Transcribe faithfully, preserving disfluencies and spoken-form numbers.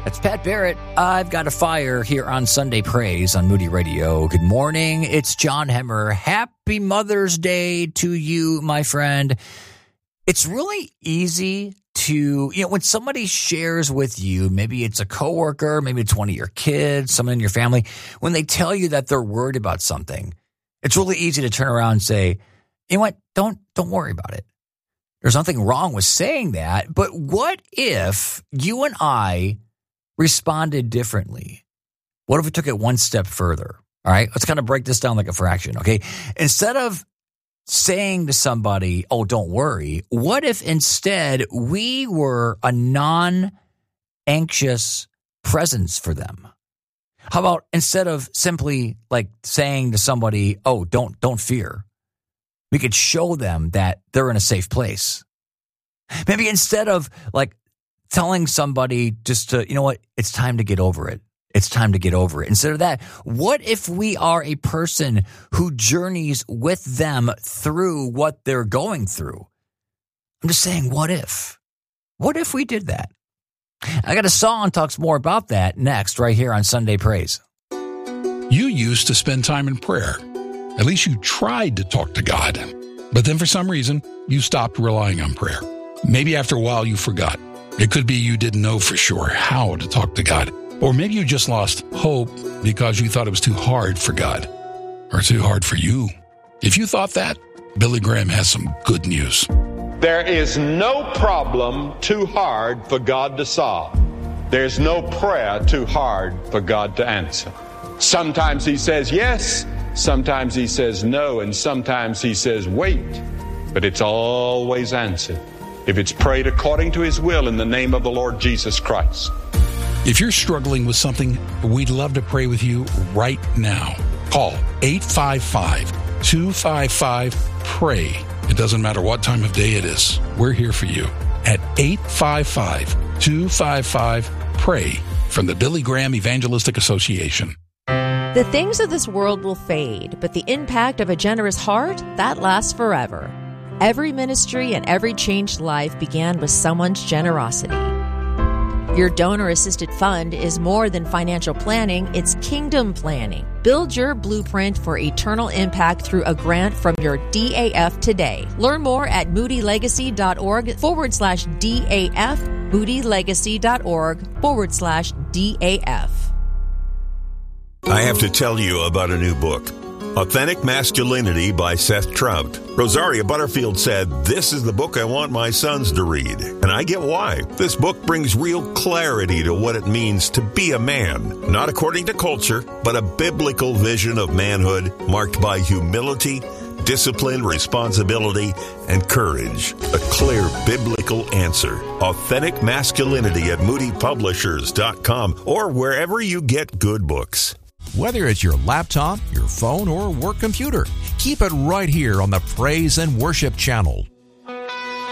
That's Pat Barrett. I've got a fire here on Sunday Praise on Moody Radio. Good morning. It's John Hemmer. Happy Mother's Day to you, my friend. It's really easy to, you know, when somebody shares with you, maybe it's a coworker, maybe it's one of your kids, someone in your family, when they tell you that they're worried about something, it's really easy to turn around and say, you know what, don't, don't worry about it. There's nothing wrong with saying that, but what if you and I responded differently? What if we took it one step further? All right, let's kind of break this down like a fraction, okay? Instead of saying to somebody, oh, don't worry, what if instead we were a non-anxious presence for them? How about instead of simply like saying to somebody, oh, don't don't fear, we could show them that they're in a safe place. Maybe instead of like telling somebody just to, you know what, it's time to get over it. It's time to get over it. Instead of that, what if we are a person who journeys with them through what they're going through? I'm just saying, what if? What if we did that? I got a song talks more about that next right here on Sunday Praise. You used to spend time in prayer. At least you tried to talk to God. But then for some reason, you stopped relying on prayer. Maybe after a while you forgot. It could be you didn't know for sure how to talk to God. Or maybe you just lost hope because you thought it was too hard for God. Or too hard for you. If you thought that, Billy Graham has some good news. There is no problem too hard for God to solve. There's no prayer too hard for God to answer. Sometimes he says yes, sometimes he says no, and sometimes he says wait. But it's always answered if it's prayed according to his will in the name of the Lord Jesus Christ. If you're struggling with something, we'd love to pray with you right now. Call eight five five, two five five, PRAY. It doesn't matter what time of day it is. We're here for you at eight five five, two five five, PRAY from the Billy Graham Evangelistic Association. The things of this world will fade, but the impact of a generous heart, that lasts forever. Every ministry and every changed life began with someone's generosity. Your donor-assisted fund is more than financial planning, it's kingdom planning. Build your blueprint for eternal impact through a grant from your D A F today. Learn more at moodylegacy.org forward slash DAF, moodylegacy.org forward slash DAF. I have to tell you about a new book, Authentic Masculinity by Seth Trout. Rosaria Butterfield said, "This is the book I want my sons to read." And I get why. This book brings real clarity to what it means to be a man. Not according to culture, but a biblical vision of manhood marked by humility, discipline, responsibility, and courage. A clear biblical answer. Authentic Masculinity at moody publishers dot com or wherever you get good books. Whether it's your laptop, your phone, or work computer, keep it right here on the Praise and Worship channel.